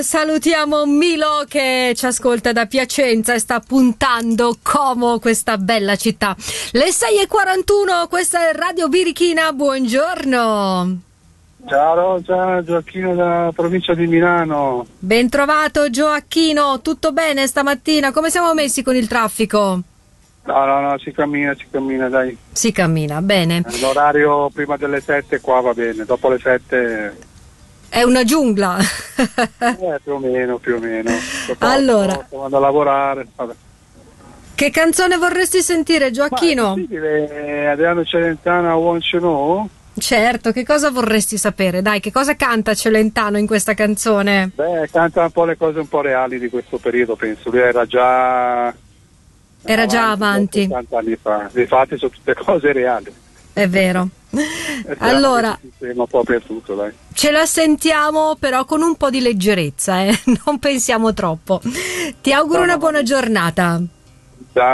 Salutiamo Milo che ci ascolta da Piacenza e sta puntando Como, questa bella città. Le 6:41, questa è Radio Birichina, buongiorno. Ciao, Gioacchino da provincia di Milano. Ben trovato Gioacchino, tutto bene stamattina? Come siamo messi con il traffico? No, si cammina, dai. Si cammina, bene. L'orario prima delle 7 qua va bene, dopo le 7... È una giungla. Più o meno. Allora, Vado a lavorare. Vabbè. Che canzone vorresti sentire, Gioacchino? Adriano Celentano, Want You Know? Certo, che cosa vorresti sapere? Dai, che cosa canta Celentano in questa canzone? Beh, canta un po' le cose un po' reali di questo periodo, penso. Lui era già avanti. 60 anni fa. Infatti sono tutte cose reali. È vero. Allora, un po' per tutto, dai. Ce la sentiamo però con un po' di leggerezza, non pensiamo troppo. Ti auguro una buona giornata.